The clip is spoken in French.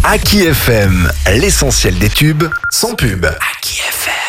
Aki FM, l'essentiel des tubes, sans pub. Aki FM.